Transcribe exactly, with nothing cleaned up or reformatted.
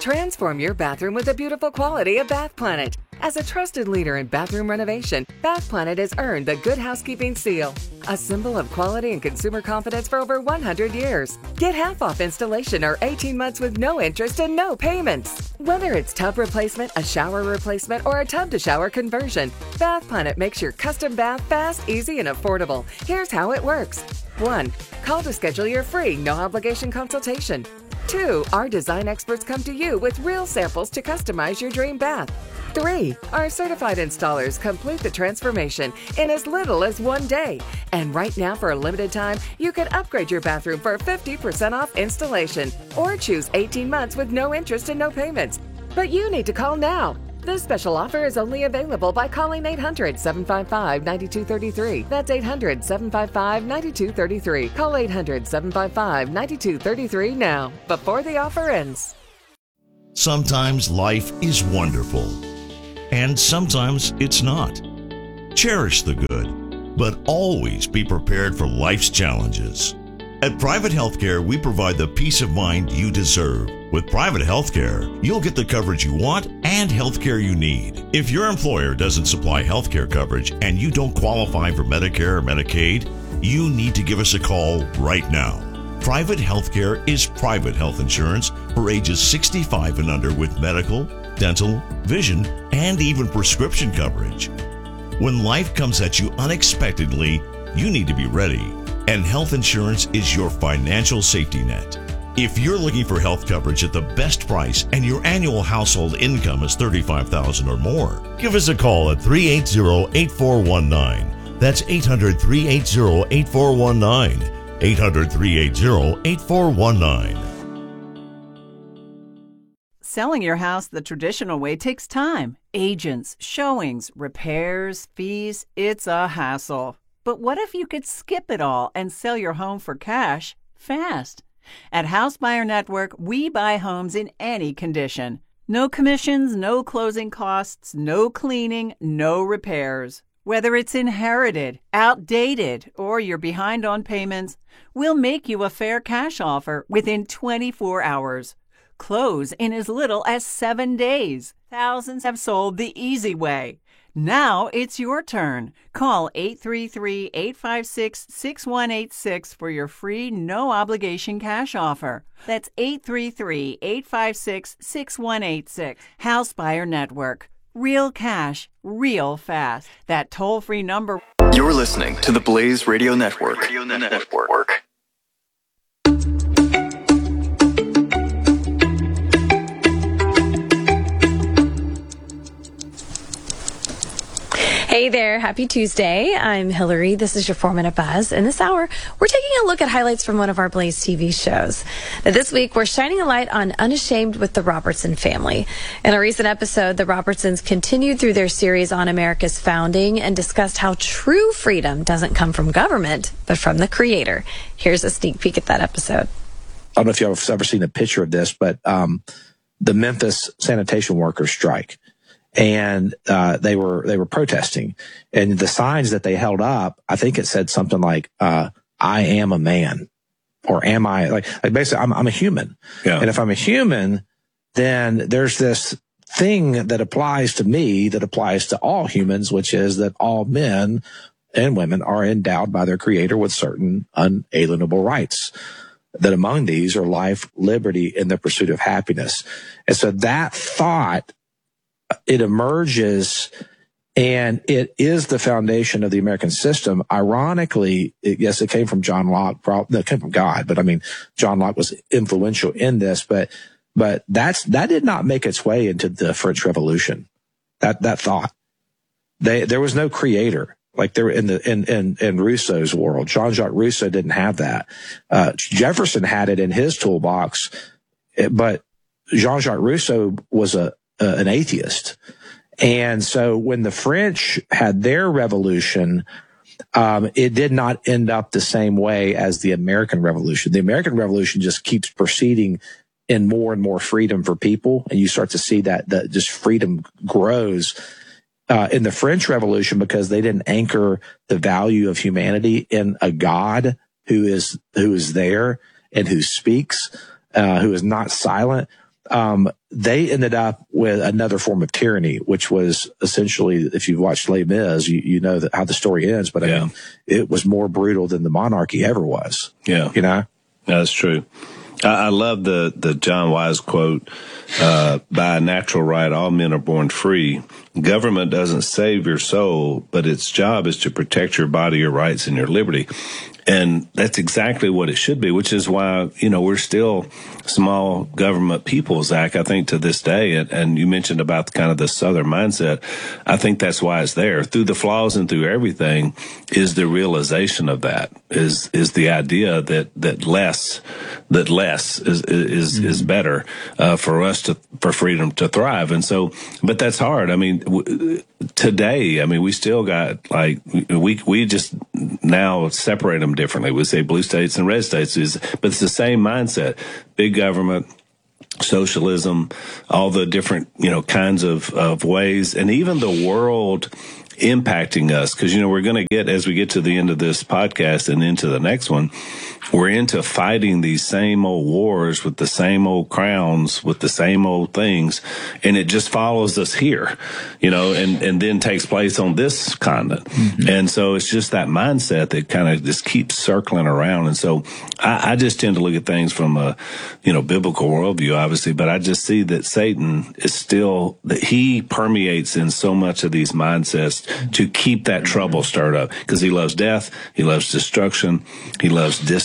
Transform your bathroom with the beautiful quality of Bath Planet. As a trusted leader in bathroom renovation, Bath Planet has earned the Good Housekeeping seal, a symbol of quality and consumer confidence for over one hundred years. Get half off installation or eighteen months with no interest and no payments. Whether it's tub replacement, a shower replacement, or a tub-to-shower conversion, Bath Planet makes your custom bath fast, easy, and affordable. Here's how it works. one. Call to schedule your free, no-obligation consultation. two. Our design experts come to you with real samples to customize your dream bath. three. Our certified installers complete the transformation in as little as one day. And right now, for a limited time, you can upgrade your bathroom for fifty percent off installation or choose eighteen months with no interest and no payments. But you need to call now. This special offer is only available by calling eight hundred, seven five five, nine two three three. That's eight hundred, seven five five, nine two three three. Call eight hundred, seven five five, nine two three three now, before the offer ends. Sometimes life is wonderful, and sometimes it's not. Cherish the good, but always be prepared for life's challenges. At Private Healthcare, we provide the peace of mind you deserve. With Private Healthcare, you'll get the coverage you want and healthcare you need. If your employer doesn't supply healthcare coverage and you don't qualify for Medicare or Medicaid, you need to give us a call right now. Private Healthcare is private health insurance for ages sixty-five and under with medical, dental, vision, and even prescription coverage. When life comes at you unexpectedly, you need to be ready. And health insurance is your financial safety net. If you're looking for health coverage at the best price and your annual household income is thirty-five thousand dollars or more, give us a call at three eight zero, eight four one nine. That's eight hundred, three eight zero, eight four one nine. eight hundred, three eight zero, eight four one nine. Selling your house the traditional way takes time. Agents, showings, repairs, fees. It's a hassle. But what if you could skip it all and sell your home for cash fast? At House Buyer Network, we buy homes in any condition. No commissions, no closing costs, no cleaning, no repairs. Whether it's inherited, outdated, or you're behind on payments, we'll make you a fair cash offer within twenty-four hours. Close in as little as seven days. Thousands have sold the easy way. Now it's your turn. Call eight three three, eight five six, six one eight six for your free no-obligation cash offer. That's eight three three, eight five six, six one eight six. House Buyer Network. Real cash, real fast. That toll-free number. You're listening to the Blaze Radio Network. Radio Network. Hey there, happy Tuesday. I'm Hillary. This is your four minute Buzz. In this hour, we're taking a look at highlights from one of our Blaze T V shows. Now, this week, we're shining a light on Unashamed with the Robertson family. In a recent episode, the Robertsons continued through their series on America's founding and discussed how true freedom doesn't come from government, but from the Creator. Here's a sneak peek at that episode. I don't know if you've ever seen a picture of this, but um, the Memphis sanitation workers strike. And uh, they were they were protesting, and the signs that they held up, I think it said something like uh, "I am a man," or "Am I?" Like, like basically, I'm, I'm a human, yeah. And if I'm a human, then there's this thing that applies to me that applies to all humans, which is that all men and women are endowed by their Creator with certain unalienable rights. That among these are life, liberty, and the pursuit of happiness. And so that thought, it emerges, and it is the foundation of the American system. Ironically, it, yes, it came from John Locke. Probably, it came from God, but I mean, John Locke was influential in this. But but that's that did not make its way into the French Revolution. That that thought, they there was no Creator like there in the in in, in Rousseau's world. Jean-Jacques Rousseau didn't have that. Uh, Jefferson had it in his toolbox, but Jean-Jacques Rousseau was a Uh, an atheist. And so when the French had their revolution, um, it did not end up the same way as the American Revolution. The American Revolution just keeps proceeding in more and more freedom for people. And you start to see that, that just freedom grows. Uh, in the French Revolution, because they didn't anchor the value of humanity in a God who is, who is there and who speaks, uh, who is not silent. um, they ended up with another form of tyranny, which was essentially, if you've watched Les Mis, you, you know that how the story ends. But I yeah. mean, it was more brutal than the monarchy ever was. Yeah, you know, that's true. I, I love the the John Wise quote: uh, "By a natural right, all men are born free. Government doesn't save your soul, but its job is to protect your body, your rights, and your liberty." And that's exactly what it should be, which is why, you know, we're still small government people, Zach, I think, to this day. And, and you mentioned about kind of the Southern mindset. I think that's why it's there. Through the flaws and through everything is the realization of that, is is the idea that that less that less is is, mm-hmm. is better uh, for us to for freedom to thrive. And so, but that's hard. I mean, w- today, I mean, we still got like we we just now separate them differently. We say blue states and red states, is, but it's the same mindset. Big government, socialism, all the different, you know, kinds of, of ways, and even the world impacting us. Because, you know, we're going to get, as we get to the end of this podcast and into the next one, we're into fighting these same old wars with the same old crowns, with the same old things. And it just follows us here, you know, and, and then takes place on this continent. Mm-hmm. And so it's just that mindset that kind of just keeps circling around. And so I, I just tend to look at things from a, you know, biblical worldview, obviously, but I just see that Satan is still, that he permeates in so much of these mindsets to keep that trouble stirred up, because he loves death, he loves destruction, he loves dis